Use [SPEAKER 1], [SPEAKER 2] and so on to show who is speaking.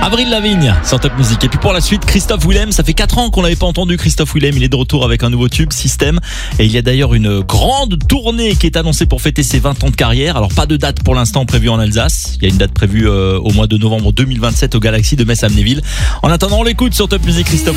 [SPEAKER 1] Avril Lavigne sur Top Music. Et puis pour la suite, Christophe Willem. Ça fait 4 ans qu'on l'avait pas entendu, Christophe Willem. Il est de retour avec un nouveau tube, Système. Et il y a d'ailleurs une grande tournée qui est annoncée pour fêter ses 20 ans de carrière. Alors pas de date pour l'instant prévue en Alsace. Il y a une date prévue au mois de novembre 2027 au Galaxy de Metz-Amnéville. En attendant, on l'écoute sur Top Music, Christophe.